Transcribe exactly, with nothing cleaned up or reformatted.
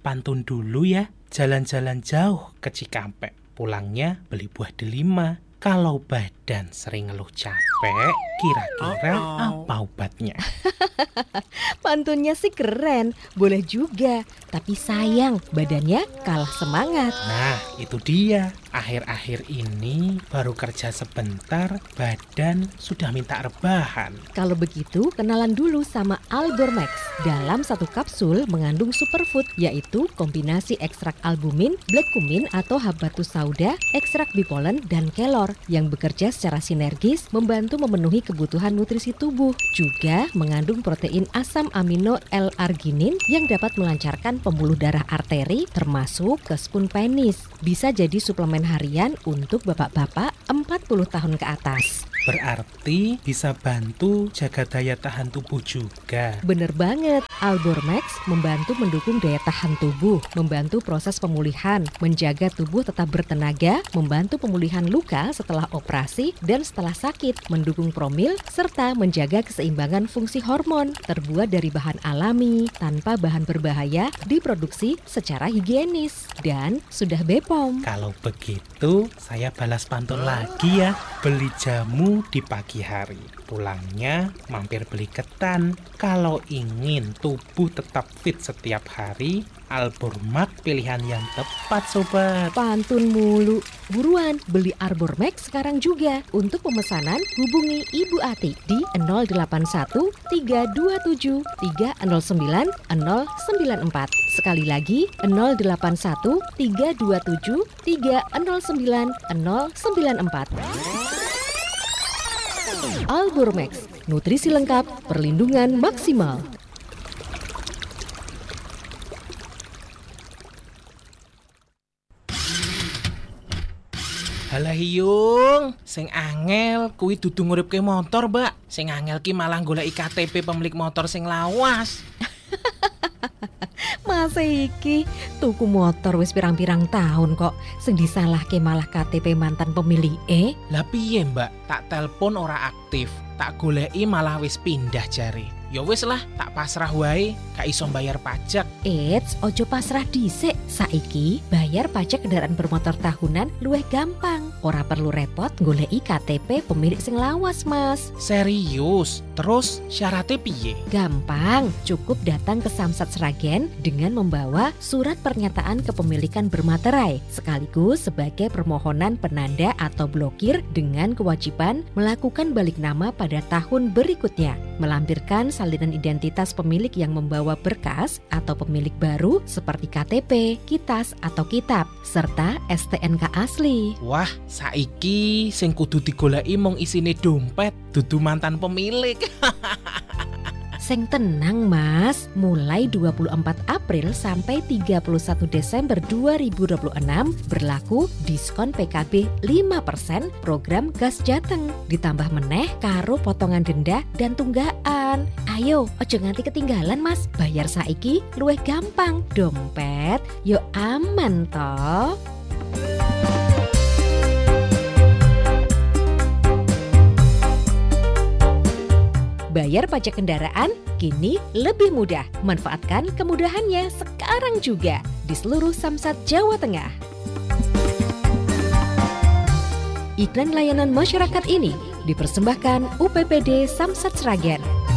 pantun dulu ya. Jalan-jalan jauh ke Cikampek, pulangnya beli buah delima. Kalau badan sering ngeluh capek, kira-kira Oh, oh. apa obatnya? Pantunnya sih keren, boleh juga. Tapi sayang, badannya kalah semangat. Nah, itu dia. Akhir-akhir ini baru kerja sebentar, badan sudah minta rebahan. Kalau begitu, kenalan dulu sama Albormax. Dalam satu kapsul mengandung superfood, yaitu kombinasi ekstrak albumin, black cumin atau habatus sauda, ekstrak bipolen, dan kelor yang bekerja secara sinergis membantu memenuhi kebutuhan nutrisi tubuh. Juga mengandung protein asam amino L-arginin yang dapat melancarkan pembuluh darah arteri termasuk ke spoon penis. Bisa jadi suplemen harian untuk bapak-bapak empat puluh tahun ke atas. Berarti bisa bantu jaga daya tahan tubuh juga. Bener banget, Albormax membantu mendukung daya tahan tubuh, membantu proses pemulihan, menjaga tubuh tetap bertenaga, membantu pemulihan luka setelah operasi dan setelah sakit, mendukung promil, serta menjaga keseimbangan fungsi hormon. Terbuat dari bahan alami, tanpa bahan berbahaya, diproduksi secara higienis, dan sudah B P O M. Kalau begitu, saya balas pantun lagi ya. Beli jamu di pagi hari, pulangnya mampir beli ketan. Kalau ingin tubuh tetap fit setiap hari, Albormax pilihan yang tepat sobat. Pantun mulu. Buruan, beli Albormax sekarang juga. Untuk pemesanan, hubungi Ibu Ati di nol delapan satu tiga dua tujuh tiga nol sembilan nol sembilan empat. Sekali lagi, nol delapan satu tiga dua tujuh tiga nol sembilan nol sembilan empat. Albormax, nutrisi lengkap, perlindungan maksimal. Halah Yung, sing angel kuwi dudu nguripke motor, Mbak. Sing angel ki malah goleki K T P pemilik motor sing lawas. Masa iki tuku motor wis pirang-pirang tahun kok sing disalahke malah K T P mantan pemilik e. Lah piye, Mbak? Tak telepon ora aktif, tak goleki malah wis pindah jare. Ya wis lah, tak pasrah wae, gak iso bayar pajak. Eits, ojo pasrah dhisik. Saiki bayar pajak kendaraan bermotor tahunan luwih gampang. Ora perlu repot goleki K T P pemilik sing lawas, Mas. Serius? Terus syaratnya piye? Gampang, cukup datang ke Samsat Sragen dengan membawa surat pernyataan kepemilikan bermaterai sekaligus sebagai permohonan penanda atau blokir dengan kewajiban melakukan balik nama pada tahun berikutnya, melampirkan salinan identitas pemilik yang membawa berkas atau pemilik baru seperti K T P, Kitas atau Kitab, serta S T N K asli. Wah, saiki sing kudu digoleki mung isine dompet, dudu mantan pemilik. Seng tenang Mas, mulai dua puluh empat April sampai tiga puluh satu Desember dua ribu dua puluh enam berlaku diskon P K B lima persen program Gas Jateng. Ditambah meneh karo potongan denda dan tunggaan. Ayo, ojo nganti ketinggalan Mas, bayar saiki luwih gampang. Dompet yo aman toh. Bayar pajak kendaraan kini lebih mudah. Manfaatkan kemudahannya sekarang juga di seluruh Samsat Jawa Tengah. Iklan layanan masyarakat ini dipersembahkan U P P D Samsat Sragen.